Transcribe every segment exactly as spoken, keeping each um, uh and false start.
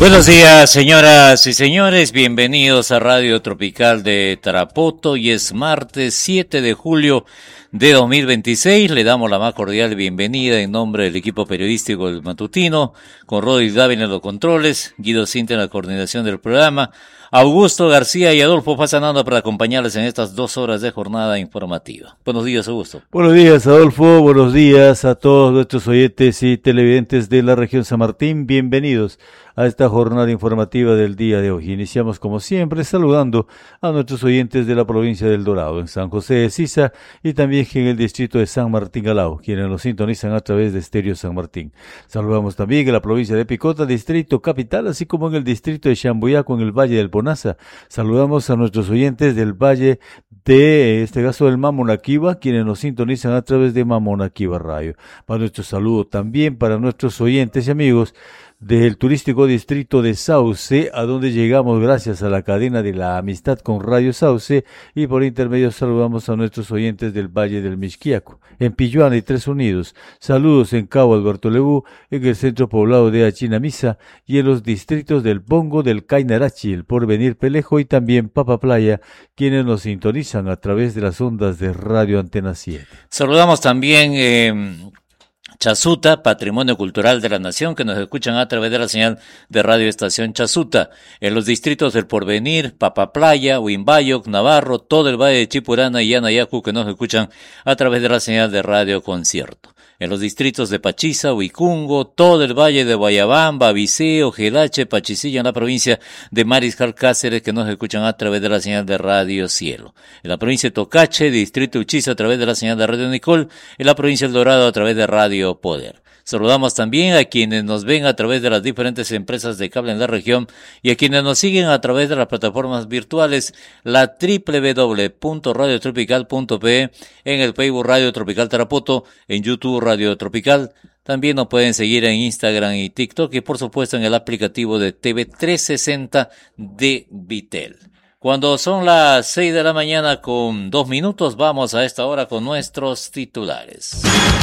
Buenos días, señoras y señores, bienvenidos a Radio Tropical de Tarapoto. Y es martes siete de julio de dos mil veintiséis. Le damos la más cordial bienvenida en nombre del equipo periodístico del Matutino, con Rodi Dávila en los controles, Guido Cinta en la coordinación del programa, Augusto García y Adolfo Pasanando para acompañarles en estas dos horas de jornada informativa. Buenos días, Augusto. Buenos días, Adolfo. Buenos días a todos nuestros oyentes y televidentes de la región San Martín. Bienvenidos a esta jornada informativa del día de hoy. Iniciamos como siempre saludando a nuestros oyentes de la provincia del Dorado, en San José de Sisa y también en el distrito de San Martín Galao, quienes nos sintonizan a través de Estéreo San Martín. Saludamos también en la provincia de Picota, distrito capital, así como en el distrito de Chambuyaco, en el Valle del Bonaza. Saludamos a nuestros oyentes del Valle de, en este caso, del Mamonaquiba, quienes nos sintonizan a través de Mamonaquiba Radio. Para nuestro saludo también para nuestros oyentes y amigos del turístico distrito de Sauce, a donde llegamos gracias a la cadena de la amistad con Radio Sauce, y por intermedio saludamos a nuestros oyentes del Valle del Mixquiaco, en Pilluana y Tres Unidos. Saludos en Cabo Alberto Lebu, en el centro poblado de Achinamisa y en los distritos del Bongo, del Cainarachi, el Porvenir Pelejo y también Papa Playa, quienes nos sintonizan a través de las ondas de Radio Antena siete. Saludamos también eh... Chasuta, Patrimonio Cultural de la Nación, que nos escuchan a través de la señal de Radio Estación Chasuta, en los distritos del Porvenir, Papa Playa, Huimbayoc, Navarro, todo el Valle de Chipurana y Anayacu, que nos escuchan a través de la señal de Radio Concierto. En los distritos de Pachiza, Huicungo, todo el Valle de Guayabamba, Viseo, Gelache, Pachicilla, en la provincia de Mariscal Cáceres, que nos escuchan a través de la señal de Radio Cielo. En la provincia de Tocache, distrito Uchiza, a través de la señal de Radio Nicol. En la provincia del Dorado, a través de Radio Poder. Saludamos también a quienes nos ven a través de las diferentes empresas de cable en la región y a quienes nos siguen a través de las plataformas virtuales, la doble u doble u doble u punto radio tropical punto pe, en el Facebook Radio Tropical Tarapoto, en YouTube Radio Tropical. También nos pueden seguir en Instagram y TikTok y por supuesto en el aplicativo de T V trescientos sesenta de Vitel. Cuando son las seis de la mañana con dos minutos, vamos a esta hora con nuestros titulares.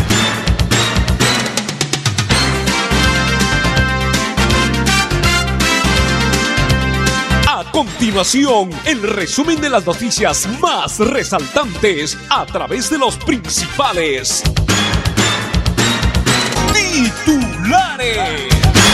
A continuación, el resumen de las noticias más resaltantes a través de los principales titulares.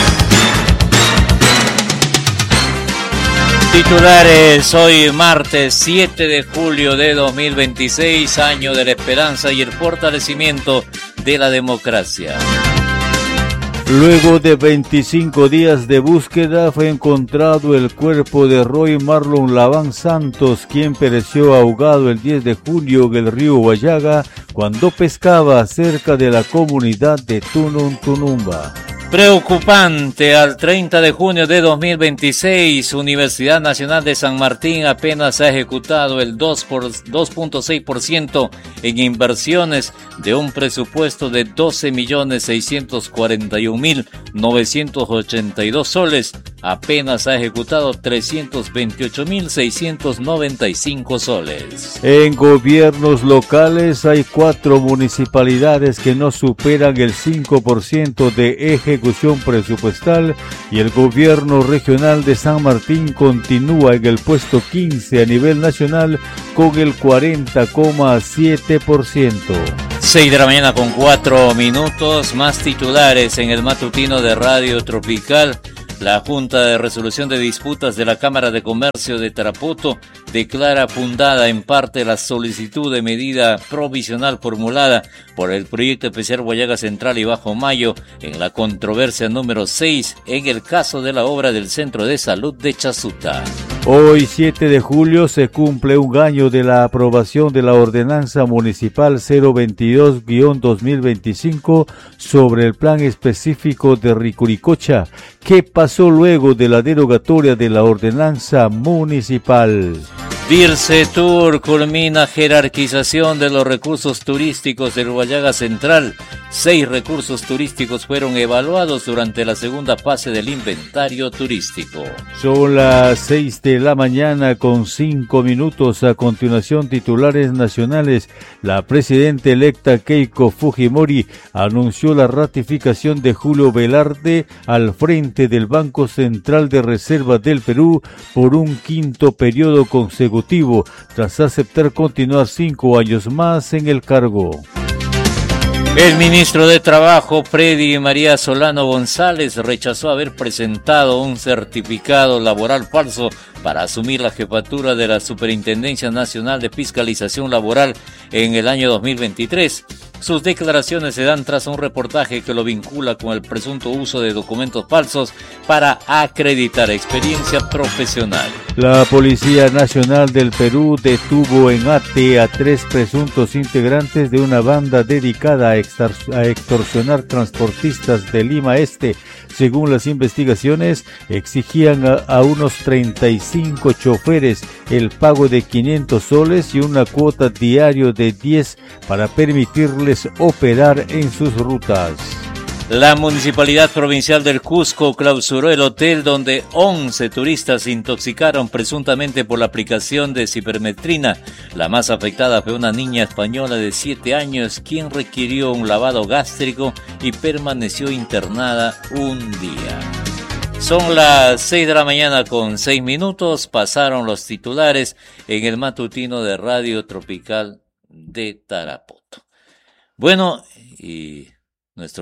Titulares, hoy martes siete de julio de dos mil veintiséis, año de la esperanza y el fortalecimiento de la democracia. Luego de veinticinco días de búsqueda fue encontrado el cuerpo de Roy Marlon Laván Santos, quien pereció ahogado el diez de julio en el río Guayaga cuando pescaba cerca de la comunidad de Tunun Tunumba. Preocupante, al treinta de junio de dos mil veintiséis, Universidad Nacional de San Martín apenas ha ejecutado el dos punto seis por ciento en inversiones de un presupuesto de doce millones seiscientos cuarenta y un mil novecientos ochenta y dos soles. Apenas ha ejecutado trescientos veintiocho mil seiscientos noventa y cinco soles. En gobiernos locales hay cuatro municipalidades que no superan el cinco por ciento de ejecución presupuestal y el gobierno regional de San Martín continúa en el puesto quince a nivel nacional con el cuarenta coma siete por ciento. seis de la mañana con cuatro minutos, más titulares en el matutino de Radio Tropical. La Junta de Resolución de Disputas de la Cámara de Comercio de Tarapoto declara fundada en parte la solicitud de medida provisional formulada por el Proyecto Especial Guayaga Central y Bajo Mayo en la controversia número seis en el caso de la obra del Centro de Salud de Chasuta. Hoy, siete de julio, se cumple un año de la aprobación de la Ordenanza Municipal cero veintidós guión dos mil veinticinco sobre el plan específico de Ricuricocha. ¿Qué pasó luego de la derogatoria de la Ordenanza Municipal? Dircetur culmina jerarquización de los recursos turísticos del Guayaga Central. Seis recursos turísticos fueron evaluados durante la segunda fase del inventario turístico. Son las seis de la mañana con cinco minutos. A continuación, titulares nacionales. La presidenta electa Keiko Fujimori anunció la ratificación de Julio Velarde al frente del Banco Central de Reserva del Perú por un quinto periodo consecutivo, tras aceptar continuar cinco años más en el cargo. El ministro de Trabajo, Freddy María Solano González, rechazó haber presentado un certificado laboral falso para asumir la jefatura de la Superintendencia Nacional de Fiscalización Laboral en el año dos mil veintitrés. Sus declaraciones se dan tras un reportaje que lo vincula con el presunto uso de documentos falsos para acreditar experiencia profesional. La Policía Nacional del Perú detuvo en Ate a tres presuntos integrantes de una banda dedicada a, extor- a extorsionar transportistas de Lima Este. Según las investigaciones, exigían a, a unos treinta y cinco choferes el pago de quinientos soles y una cuota diaria de diez para permitirles operar en sus rutas. La Municipalidad Provincial del Cusco clausuró el hotel donde once turistas se intoxicaron presuntamente por la aplicación de cipermetrina. La más afectada fue una niña española de siete años, quien requirió un lavado gástrico y permaneció internada un día. Son las seis de la mañana con seis minutos, pasaron los titulares en el matutino de Radio Tropical de Tarapoto. Bueno, y nuestro